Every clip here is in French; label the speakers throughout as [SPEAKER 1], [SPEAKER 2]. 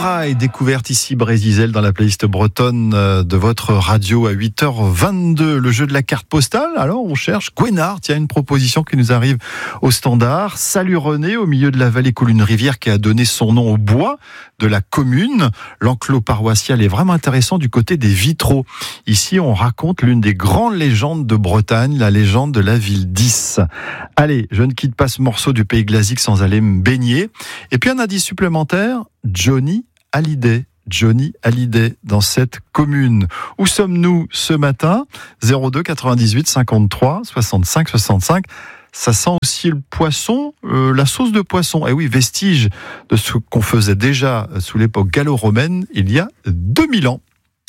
[SPEAKER 1] Rail, découverte ici Brésisel dans la playlist bretonne de votre radio à 8h22. Le jeu de la carte postale, alors on cherche Gwenard. Il y a une proposition qui nous arrive au standard. Salut René, au milieu de la vallée coule une rivière qui a donné son nom au bois de la commune. L'enclos paroissial est vraiment intéressant du côté des vitraux. Ici, on raconte l'une des grandes légendes de Bretagne, la légende de la ville 10. Allez, je ne quitte pas ce morceau du pays glasique sans aller me baigner. Et puis un indice supplémentaire, Johnny Hallyday. Johnny Hallyday dans cette commune. Où sommes-nous ce matin ? 02 98 53 65 65. Ça sent aussi le poisson, la sauce de poisson. Et oui, vestige de ce qu'on faisait déjà sous l'époque gallo-romaine il y a 2000 ans.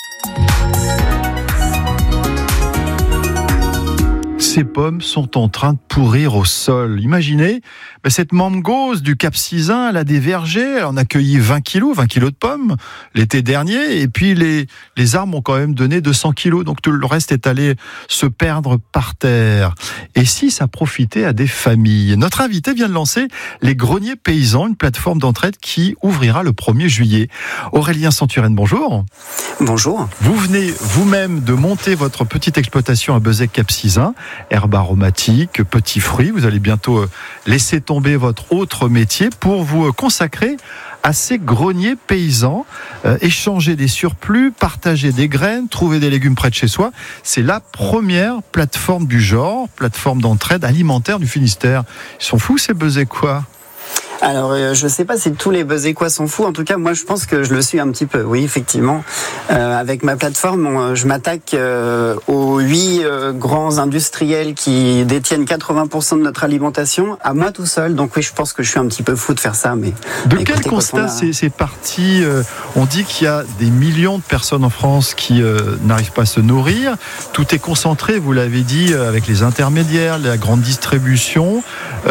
[SPEAKER 1] Ces pommes sont en train de pourrir au sol. Imaginez, cette mangose du Cap Sizun, elle a des vergers, elle en a cueilli 20 kilos de pommes l'été dernier, et puis les arbres ont quand même donné 200 kilos, donc tout le reste est allé se perdre par terre. Et si ça profitait à des familles ? Notre invité vient de lancer les Greniers Paysans, une plateforme d'entraide qui ouvrira le 1er juillet. Aurélien Santurenne, bonjour.
[SPEAKER 2] Bonjour.
[SPEAKER 1] Vous venez vous-même de monter votre petite exploitation à Bezec-Cap Sizun, herbes aromatiques, petits fruits. Vous allez bientôt laisser tomber votre autre métier pour vous consacrer à ces greniers paysans, échanger des surplus, partager des graines, trouver des légumes près de chez soi. C'est la première plateforme du genre, plateforme d'entraide alimentaire du Finistère. Ils sont fous ces Bezécois ?
[SPEAKER 2] Alors, je sais pas si tous les Bezécois sont fous. En tout cas, moi, je pense que je le suis un petit peu. Oui, effectivement. Avec ma plateforme, je m'attaque aux 8 grands industriels qui détiennent 80% de notre alimentation, à moi tout seul. Donc oui, je pense que je suis un petit peu fou de faire ça. Mais
[SPEAKER 1] de quel constat c'est parti ? On dit qu'il y a des millions de personnes en France qui n'arrivent pas à se nourrir. Tout est concentré, vous l'avez dit, avec les intermédiaires, la grande distribution.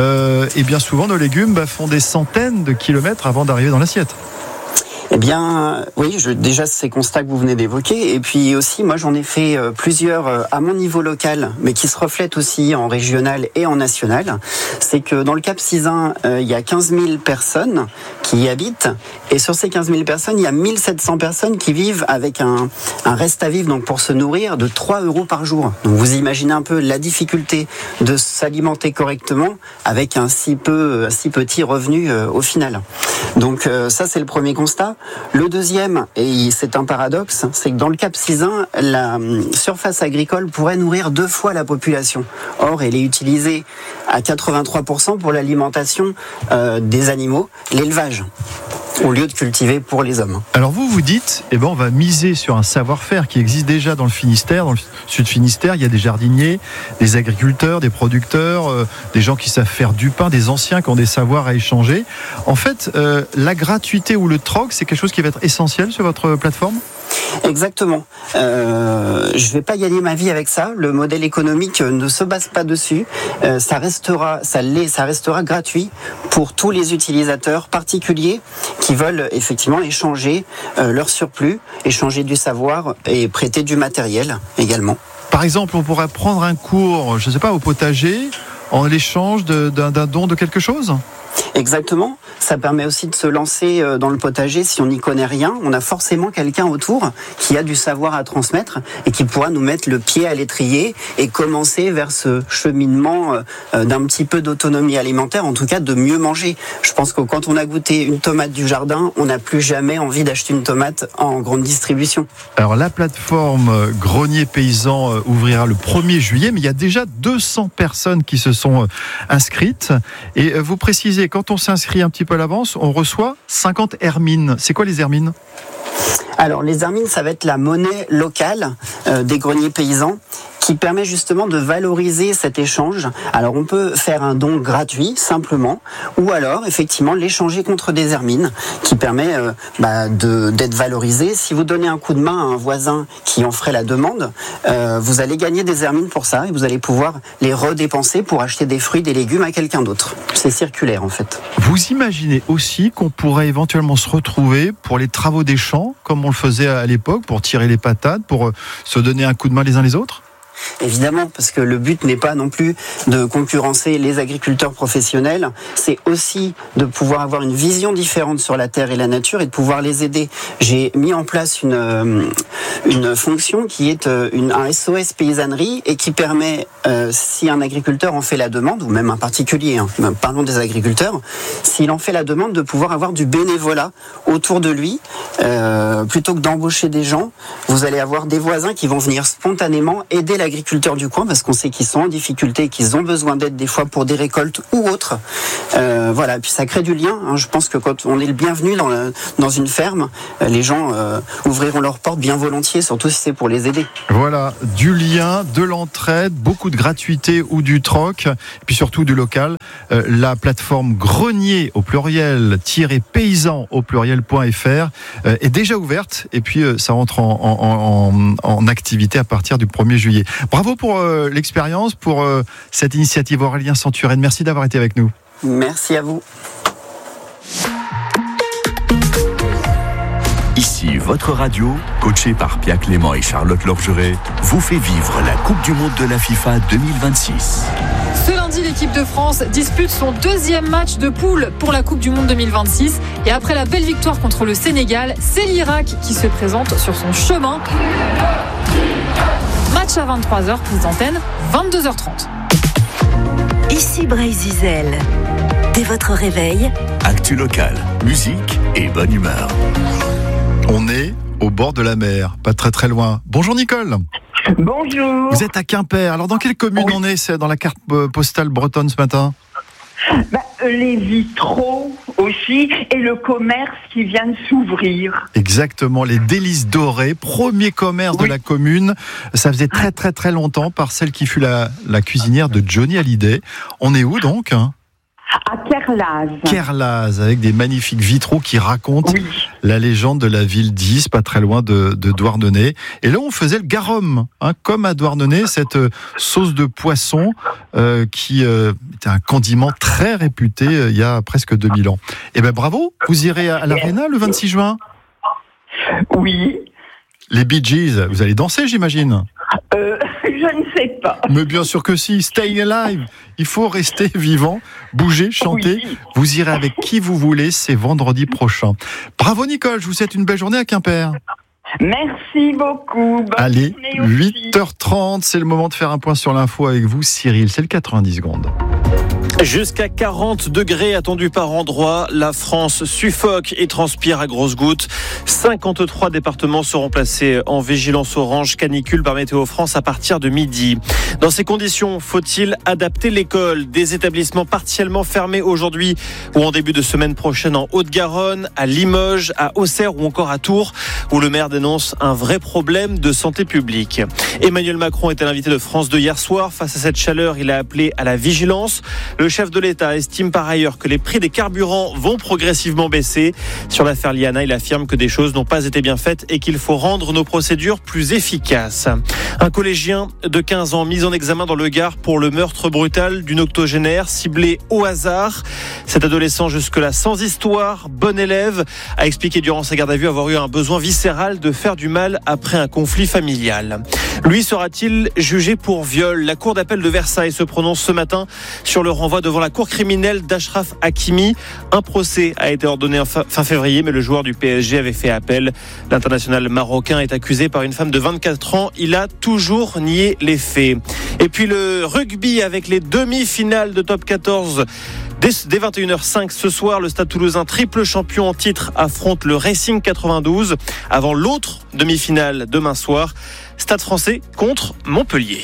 [SPEAKER 1] Et bien souvent, nos légumes font des centaines de kilomètres avant d'arriver dans l'assiette.
[SPEAKER 2] Eh bien, oui, déjà ces constats que vous venez d'évoquer, et puis aussi, moi j'en ai fait plusieurs à mon niveau local, mais qui se reflètent aussi en régional et en national. C'est que dans le Cap Sizun, il y a 15 000 personnes qui y habitent, et sur ces 15 000 personnes, il y a 1700 personnes qui vivent avec un reste à vivre, donc pour se nourrir, de 3 € par jour. Donc vous imaginez un peu la difficulté de s'alimenter correctement avec un si petit revenu au final. Donc ça c'est le premier constat. Le deuxième, et c'est un paradoxe, c'est que dans le Cap Sizun, la surface agricole pourrait nourrir 2 fois la population. Or, elle est utilisée à 83% pour l'alimentation des animaux, l'élevage, au lieu de cultiver pour les hommes.
[SPEAKER 1] Alors vous dites, on va miser sur un savoir-faire qui existe déjà dans le Finistère, dans le sud Finistère. Il y a des jardiniers, des agriculteurs, des producteurs, des gens qui savent faire du pain, des anciens qui ont des savoirs à échanger. En fait, la gratuité ou le troc, c'est quelque chose qui va être essentiel sur votre plateforme ?
[SPEAKER 2] Exactement. Je vais pas gagner ma vie avec ça. Le modèle économique ne se base pas dessus. Ça restera gratuit pour tous les utilisateurs particuliers qui veulent effectivement échanger leur surplus, échanger du savoir et prêter du matériel également.
[SPEAKER 1] Par exemple, on pourrait prendre un cours, je ne sais pas, au potager, en l'échange d'un don de quelque chose ?
[SPEAKER 2] Exactement. Ça permet aussi de se lancer dans le potager si on n'y connaît rien. On a forcément quelqu'un autour qui a du savoir à transmettre et qui pourra nous mettre le pied à l'étrier et commencer vers ce cheminement d'un petit peu d'autonomie alimentaire, en tout cas de mieux manger. Je pense que quand on a goûté une tomate du jardin, on n'a plus jamais envie d'acheter une tomate en grande distribution. Alors
[SPEAKER 1] la plateforme Greniers Paysans ouvrira le 1er juillet, mais il y a déjà 200 personnes qui se sont inscrites. Et vous précisez, quand on s'inscrit un petit peu à l'avance, on reçoit 50 hermines. C'est quoi les hermines ?
[SPEAKER 2] Alors les hermines, ça va être la monnaie locale des greniers paysans, qui permet justement de valoriser cet échange. Alors on peut faire un don gratuit simplement, ou alors effectivement l'échanger contre des hermines, qui permet d'être valorisé. Si vous donnez un coup de main à un voisin qui en ferait la demande, vous allez gagner des hermines pour ça, et vous allez pouvoir les redépenser pour acheter des fruits, des légumes à quelqu'un d'autre. C'est circulaire en fait. Vous
[SPEAKER 1] imaginez aussi qu'on pourrait éventuellement se retrouver pour les travaux des champs, comme on le faisait à l'époque, pour tirer les patates, pour se donner un coup de main les uns les autres ?
[SPEAKER 2] évidemment, parce que le but n'est pas non plus de concurrencer les agriculteurs professionnels, c'est aussi de pouvoir avoir une vision différente sur la terre et la nature et de pouvoir les aider. J'ai mis en place une fonction qui est un SOS paysannerie et qui permet, si un agriculteur en fait la demande, ou même un particulier, parlons des agriculteurs, s'il en fait la demande, de pouvoir avoir du bénévolat autour de lui, plutôt que d'embaucher des gens, vous allez avoir des voisins qui vont venir spontanément aider l'agriculteur du coin parce qu'on sait qu'ils sont en difficulté, qu'ils ont besoin d'aide des fois pour des récoltes ou autres. Voilà, et puis ça crée du lien. Je pense que quand on est le bienvenu dans une ferme, les gens ouvriront leurs portes bien volontiers, surtout si c'est pour les aider.
[SPEAKER 1] Voilà, du lien, de l'entraide, beaucoup de gratuité ou du troc, et puis surtout du local. La plateforme grenier au pluriel -paysan au pluriel.fr est déjà ouverte et puis ça rentre en activité à partir du 1er juillet. Bravo pour l'expérience, pour cette initiative. Aurélien Centurenne, merci d'avoir été avec nous.
[SPEAKER 2] Merci à vous.
[SPEAKER 3] Ici, votre radio, coachée par Pia Clément et Charlotte Lorgeret, vous fait vivre la Coupe du Monde de la FIFA 2026.
[SPEAKER 4] Ce lundi, l'équipe de France dispute son 2e match de poule pour la Coupe du Monde 2026. Et après la belle victoire contre le Sénégal, c'est l'Irak qui se présente sur son chemin. Match à 23h, prise d'antenne, 22h30.
[SPEAKER 5] Ici Bray-Zizel. Dès votre réveil,
[SPEAKER 3] Actu local, musique et bonne humeur.
[SPEAKER 1] On est au bord de la mer, pas très très loin. Bonjour Nicole.
[SPEAKER 6] Bonjour.
[SPEAKER 1] Vous êtes à Quimper. Alors dans quelle commune on est? C'est dans la carte postale bretonne ce matin?
[SPEAKER 6] Les vitraux aussi et le commerce qui vient de s'ouvrir.
[SPEAKER 1] Exactement, les Délices Dorées, premier commerce de la commune. Ça faisait très très très longtemps par celle qui fut la cuisinière de Johnny Hallyday. On est où donc?
[SPEAKER 6] À Kerlaz.
[SPEAKER 1] Kerlaz, avec des magnifiques vitraux qui racontent la légende de la ville d'Is, pas très loin de Douarnenez. Et là, on faisait le garum, comme à Douarnenez, cette sauce de poisson qui était un condiment très réputé il y a presque 2000 ans. Eh ben bravo, vous irez à l'Arena le 26 juin?
[SPEAKER 6] Oui.
[SPEAKER 1] Les Bee Gees, vous allez danser, j'imagine?
[SPEAKER 6] Je ne sais pas.
[SPEAKER 1] Mais bien sûr que si, stay alive. Il faut rester vivant, bouger, chanter. Oui. Vous irez avec qui vous voulez, c'est vendredi prochain. Bravo Nicole, je vous souhaite une belle journée à Quimper.
[SPEAKER 6] Merci beaucoup. Bonne
[SPEAKER 1] Allez, 8h30, c'est le moment de faire un point sur l'info avec vous, Cyril. C'est le 90 secondes.
[SPEAKER 7] Jusqu'à 40 degrés attendus par endroit. La France suffoque et transpire à grosses gouttes. 53 départements seront placés en vigilance orange canicule par Météo France à partir de midi. Dans ces conditions, faut-il adapter l'école? Des établissements partiellement fermés aujourd'hui ou en début de semaine prochaine en Haute-Garonne, à Limoges, à Auxerre ou encore à Tours, où le maire dénonce un vrai problème de santé publique. Emmanuel Macron était l'invité de France 2 hier soir. Face à cette chaleur, il a appelé à la vigilance. Le chef de l'État estime par ailleurs que les prix des carburants vont progressivement baisser. Sur l'affaire Liana, il affirme que des choses n'ont pas été bien faites et qu'il faut rendre nos procédures plus efficaces. Un collégien de 15 ans mis en examen dans le Gard pour le meurtre brutal d'une octogénaire ciblée au hasard. Cet adolescent, jusque-là sans histoire, bon élève, a expliqué durant sa garde à vue avoir eu un besoin viscéral de faire du mal après un conflit familial. Lui sera-t-il jugé pour viol? La cour d'appel de Versailles se prononce ce matin sur le renvoi devant la cour criminelle d'Achraf Hakimi. Un procès a été ordonné fin février, mais le joueur du PSG avait fait appel. L'international marocain est accusé par une femme de 24 ans. Il a toujours nié les faits. Et puis le rugby avec les demi-finales de Top 14. Dès 21h05 ce soir, le Stade Toulousain, triple champion en titre, affronte le Racing 92 avant l'autre demi-finale demain soir. Stade Français contre Montpellier.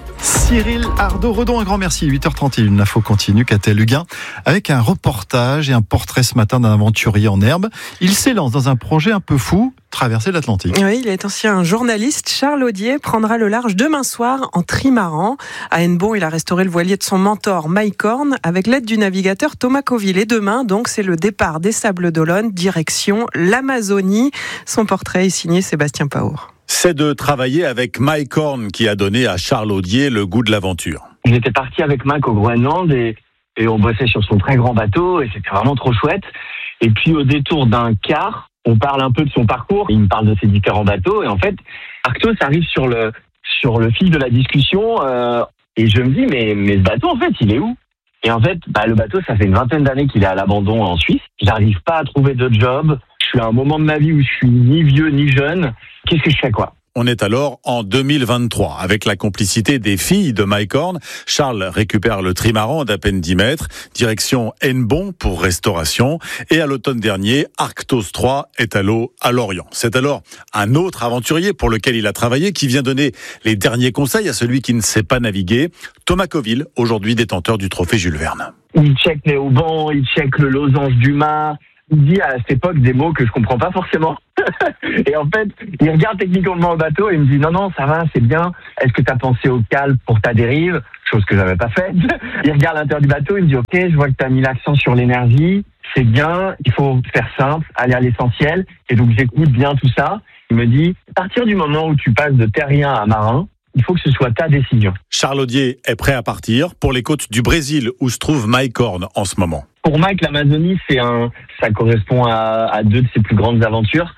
[SPEAKER 1] Cyril Ardo-Redon, un grand merci. 8h31, l'info continue, Catel Huguin, avec un reportage et un portrait ce matin d'un aventurier en herbe. Il s'élance dans un projet un peu fou, traverser l'Atlantique.
[SPEAKER 8] Oui, il est ancien journaliste. Charles Audier prendra le large demain soir en trimaran. À Hennebont, il a restauré le voilier de son mentor, Mike Horn, avec l'aide du navigateur Thomas Coville. Et demain, donc, c'est le départ des Sables d'Olonne, direction l'Amazonie. Son portrait est signé Sébastien Paour.
[SPEAKER 9] C'est de travailler avec Mike Horn qui a donné à Charles Audier le goût de l'aventure.
[SPEAKER 10] On était parti avec Mike au Groenland et on bossait sur son très grand bateau et c'était vraiment trop chouette. Et puis au détour d'un quart, on parle un peu de son parcours. Il me parle de ses différents bateaux et en fait, Arctos arrive sur sur le fil de la discussion et je me dis mais ce bateau en fait il est où? Et en fait le bateau ça fait une 20aine d'années qu'il est à l'abandon en Suisse. J'arrive pas à trouver de job. Je suis à un moment de ma vie où je suis ni vieux ni jeune. Qu'est-ce que je fais quoi?
[SPEAKER 9] On est alors en 2023. Avec la complicité des filles de Mike Horn, Charles récupère le trimaran d'à peine 10 mètres, direction Hennebont pour restauration. Et à l'automne dernier, Arctos 3 est à l'eau à Lorient. C'est alors un autre aventurier pour lequel il a travaillé qui vient donner les derniers conseils à celui qui ne sait pas naviguer. Thomas Coville, aujourd'hui détenteur du trophée Jules Verne.
[SPEAKER 10] Il check les haubans, il check le losange du mât. Il dit à cette époque des mots que je comprends pas forcément. Et en fait, il regarde techniquement le bateau et il me dit non, ça va, c'est bien. Est-ce que tu as pensé au cal pour ta dérive? Chose que j'avais pas faite. Il regarde l'intérieur du bateau, il me dit ok, je vois que tu as mis l'accent sur l'énergie. C'est bien, il faut faire simple, aller à l'essentiel. Et donc j'écoute bien tout ça. Il me dit, à partir du moment où tu passes de terrien à marin, il faut que ce soit ta décision.
[SPEAKER 9] Charles Audier est prêt à partir pour les côtes du Brésil où se trouve Mike Horn en ce moment.
[SPEAKER 10] Pour Mike, l'Amazonie, ça correspond à deux de ses plus grandes aventures.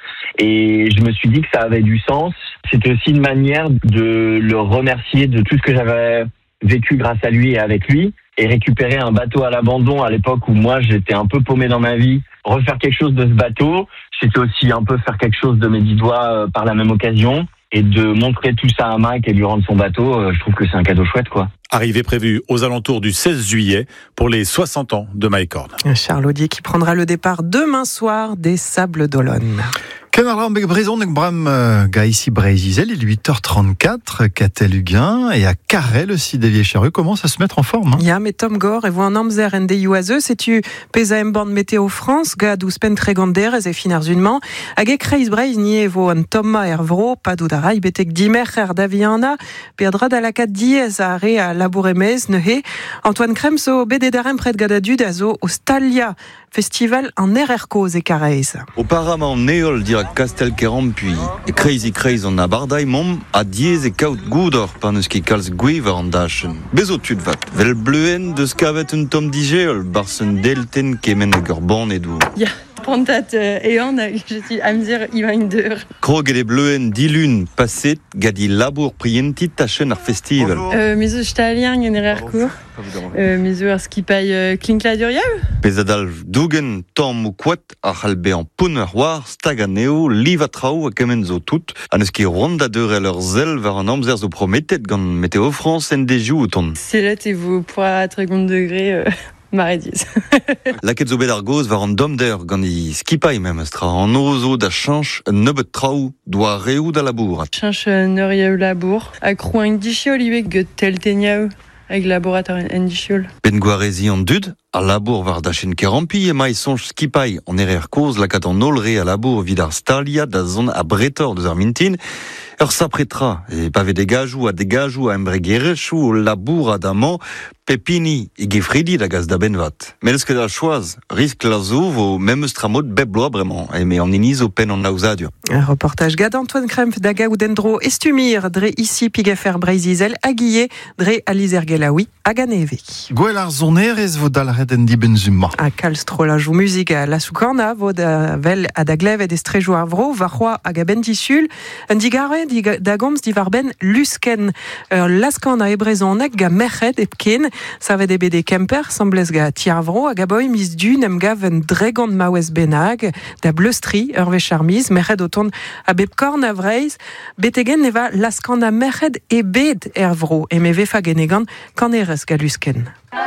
[SPEAKER 10] Et je me suis dit que ça avait du sens. C'était aussi une manière de le remercier de tout ce que j'avais vécu grâce à lui et avec lui. Et récupérer un bateau à l'abandon à l'époque où moi, j'étais un peu paumé dans ma vie. Refaire quelque chose de ce bateau, c'était aussi un peu faire quelque chose de mes 10 doigts par la même occasion. Et de montrer tout ça à Mike et lui rendre son bateau, je trouve que c'est un cadeau chouette, quoi.
[SPEAKER 9] Arrivée prévue aux alentours du 16 juillet pour les 60 ans de Mike Horn.
[SPEAKER 8] Charles Audier qui prendra le départ demain soir des Sables d'Olonne.
[SPEAKER 1] Kenarland Brison Bram Gaïsi Brézizel, il est 8h34, Catel-Huguin et à Carré, le site des Vieilles-Charrues commence à se mettre en forme.
[SPEAKER 8] Ja, mais Tom Gore et vous en amzer en DUAZE, c'est-tu pesa en bande météo France, gad ou spen tregander et finarzunman, hag ekreiz breiz nie vo an Thomas Hervro, padou d'arai betek dimer d'aviana, perdra d'alakat diez a re à labouremez nehe, Antoine Kremso bededarem pred gadadud azo au Stalia Festival en RRCOZ et Carrez.
[SPEAKER 11] Auparavant, Neol dira Castelkeram puis Crazy on a bardai mom a diez et kaut gouder panuski kals guiver en dachen. Bezotud vat. Vel bluen de skavet un tom digel barsen delten kemen eger bon edou.
[SPEAKER 12] Ja. Pontat ean, je suis amzer ivander.
[SPEAKER 11] Krog et bluen dilun passet gadi labour prientit tachen ar festival.
[SPEAKER 12] Mezo stalien en RRCO. Mezo ar skipai klinkladurial.
[SPEAKER 11] Pesadal dougen tom ou quat a halbe en punner war staganeo livatrao a kemenzo tout an eus ket ronda deure leur zel var an amzer zo promettet gant Météo France en deju outon.
[SPEAKER 12] C'est là et vous pour à 30 degrés. Marediz.
[SPEAKER 11] Laket zo bet ar goz war an domder gant i skipai mem estra an ozo da chanch nebet trao doa reoù da labour.
[SPEAKER 12] Chanch neuriau labour. A kroing dichiol iwek get telteniau hag laborator en dichiol.
[SPEAKER 11] Ben gwarezi an dud, a labour var da chen kerampi e mai sonj skipai an RRCOZ lakat an olre a labour vid ar stalia da zon a bretor deus ar mintin. Ur sapretra, e pave degajou a embregerechou o labour adamant, pepini e gefridi da gaz da benvat. Melz ket a choaz, risk la zo vo mem eus tramot bebloa bremañ, e me an iniz o pen an laouzadur.
[SPEAKER 8] Un reportage gad Antoine Krempf da Gaoudendro Estumir, dre ici pigefer Breizizel, aguille, dre alizer gelaoui, aganevek.
[SPEAKER 1] Gwell ar zonerez vo dalret en dibenzuma.
[SPEAKER 8] A kalstrolajou musik a la soukorna, vo da vel a da glev ed estrejou ar vro, va c'hoa a gaben disul, un digare da gomz di varben lusken. Laskan a ebrezon eg ga merched epken, sa ve bede kemper, semblez ga tiarvro, a gaboy mis du nem gav en dregant maouez benag, da bleustri, ur ve charmiz, merched oton a bepkorn a vreiz, betegen eva laskan a merched e bed ervro, e me vefa genegan kanerez ga lusken.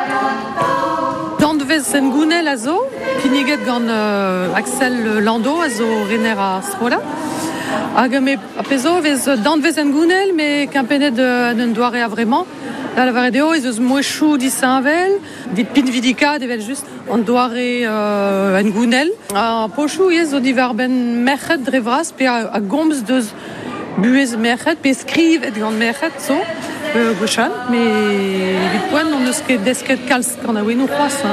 [SPEAKER 4] Dandvez en gounel a zo, piniget gant Axel Lando a zo rener a strola. Hag me a pezo vez dandvez en gounel, me kampenet en doare a vremañ. Da la varedeo ez eus moechou disanvel, dit pin vidika devel just an doare en gounel. A pochou ez zo divar ben merched dre vras, pe a gomz deus buez merched, pe skriv et gant merched zo, gochan, me vit poen on eus ket desket kalz gant a wenou c'hoaz.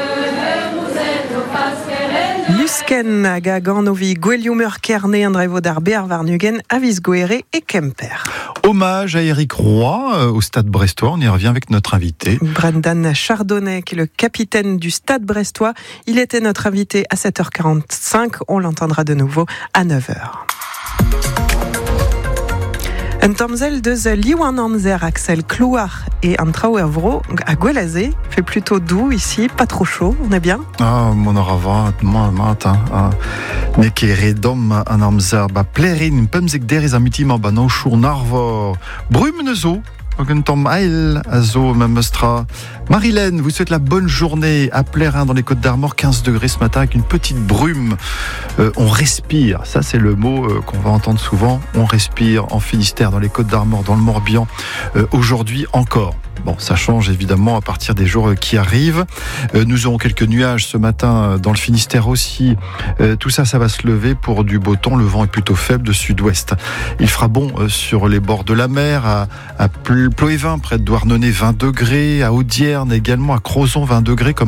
[SPEAKER 8] Lusken hag a ganovi gwelioumeur kerne an drevo d'ar bear varnugen avis goere et kemper.
[SPEAKER 1] Hommage à Éric Roy au Stade Brestois. On y revient avec notre invité.
[SPEAKER 8] Brendan Chardonnay, qui est le capitaine du Stade Brestois. Il était notre invité à 7h45. On l'entendra de nouveau à 9h. Un tomzel de Liwan Anzer, Axel Clouard et un Trauervro à Guelazé. Fait plutôt doux ici, pas trop chaud, on est bien.
[SPEAKER 1] Mon orava, matin. Nekere dom an amzer, plerin, pemzek deriz amitima, no chour narvor. Brumnezo. Tom Ail, Azo, Mamestra. Marilène vous souhaite la bonne journée à Plérin dans les Côtes d'Armor, 15 degrés ce matin avec une petite brume. On respire, ça c'est le mot qu'on va entendre souvent. On respire en Finistère, dans les Côtes d'Armor, dans le Morbihan, aujourd'hui encore. Bon, ça change évidemment à partir des jours qui arrivent. Nous aurons quelques nuages ce matin dans le Finistère aussi. Tout ça va se lever pour du beau temps. Le vent est plutôt faible de sud-ouest. Il fera bon sur les bords de la mer, à Ploévin, près de Douarnenez, 20 degrés, à Audierne également, à Crozon, 20 degrés, comme